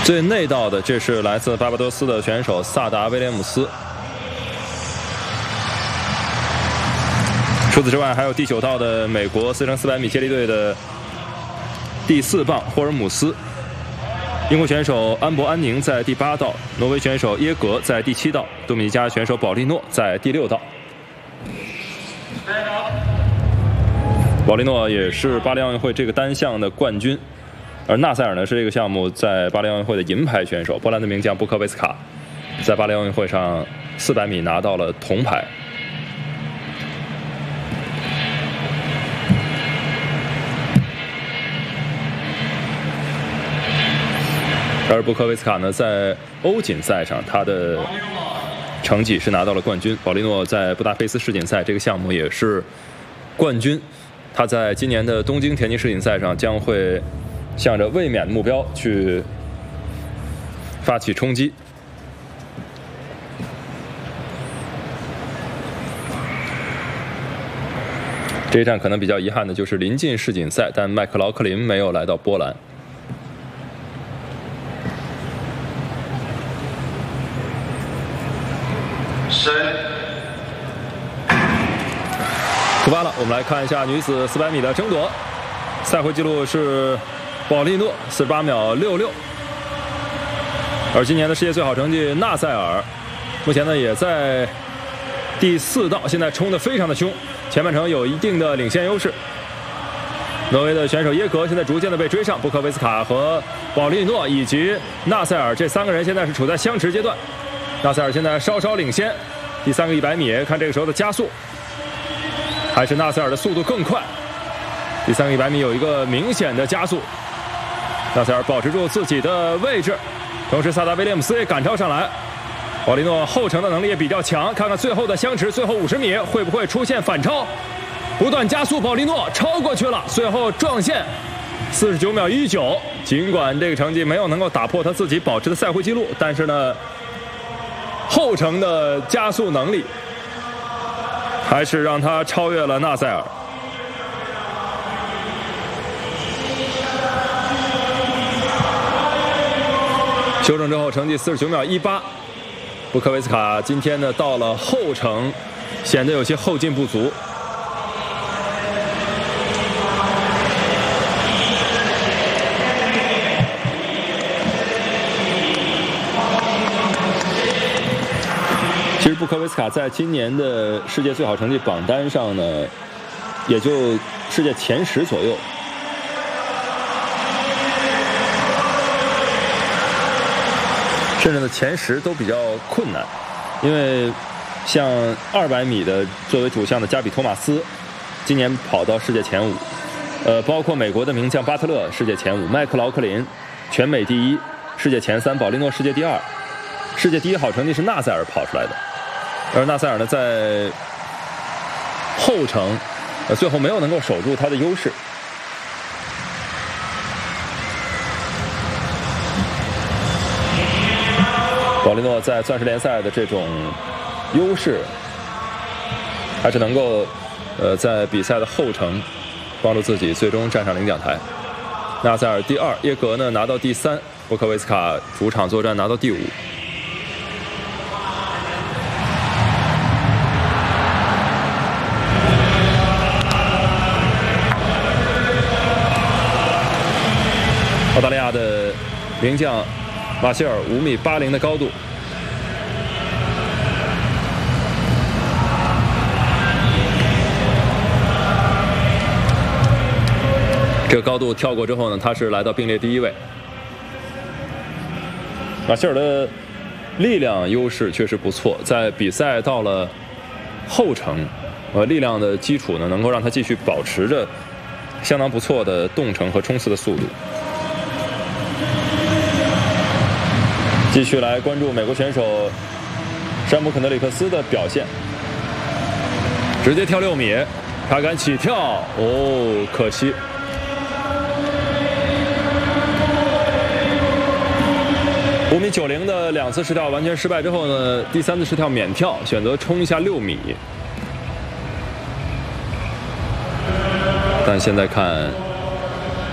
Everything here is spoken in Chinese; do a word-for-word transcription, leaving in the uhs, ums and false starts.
最内道的，这是来自巴巴多斯的选手萨达威廉姆斯。除此之外，还有第九道的美国四乘四百米接力队的第四棒霍尔姆斯。英国选手安博安宁在第八道，挪威选手耶格在第七道，多米尼加选手保利诺在第六道。保利诺也是巴黎奥运会这个单项的冠军，而纳塞尔呢是这个项目在巴黎奥运会的银牌选手。波兰的名将布科维斯卡在巴黎奥运会上四百米拿到了铜牌。而布科维斯卡呢，在欧锦赛上他的成绩是拿到了冠军。保利诺在布达佩斯世锦赛这个项目也是冠军。他在今年的东京田径世锦赛上将会向着卫冕的目标去发起冲击。这一站可能比较遗憾的就是临近世锦赛，但麦克劳克林没有来到波兰。 深。 出发了，我们来看一下女子四百米的争夺。赛会纪录是保利诺四十八秒六六，而今年的世界最好成绩纳塞尔，目前呢也在第四道，现在冲得非常的凶，前半程有一定的领先优势。挪威的选手耶格现在逐渐的被追上，布科维斯卡和保利诺以及纳塞尔这三个人现在是处在相持阶段。纳塞尔现在稍稍领先，第三个一百米，看这个时候的加速，还是纳塞尔的速度更快。第三个一百米有一个明显的加速，纳塞尔保持住自己的位置，同时萨达威廉姆斯也赶超上来。保利诺后程的能力也比较强，看看最后的相持，最后五十米会不会出现反超？不断加速，保利诺超过去了，最后撞线四十九秒一九。尽管这个成绩没有能够打破他自己保持的赛会纪录，但是呢，后程的加速能力还是让他超越了纳塞尔。修正之后成绩四十九秒一八。布科维斯卡今天呢到了后程，显得有些后劲不足。其实布科维斯卡在今年的世界最好成绩榜单上呢，也就世界前十左右。甚至呢前十都比较困难，因为像二百米的作为主项的加比托马斯，今年跑到世界前五，呃，包括美国的名将巴特勒世界前五，麦克劳克林全美第一，世界前三，保利诺世界第二，世界第一好成绩是纳塞尔跑出来的，而纳塞尔呢在后程，呃，最后没有能够守住他的优势。保利诺在钻石联赛的这种优势，还是能够，呃，在比赛的后程帮助自己最终站上领奖台。纳塞尔第二，耶格呢拿到第三，布科维斯卡主场作战拿到第五。澳大利亚的名将马歇尔五米八零的高度，这个高度跳过之后呢，他是来到并列第一位。马歇尔的力量优势确实不错，在比赛到了后程，呃，力量的基础呢，能够让他继续保持着相当不错的动程和冲刺的速度。继续来关注美国选手山姆肯德里克斯的表现，直接跳六米，他敢起跳，哦，可惜。五米九零的两次试跳完全失败之后呢，第三次试跳免跳，选择冲一下六米。但现在看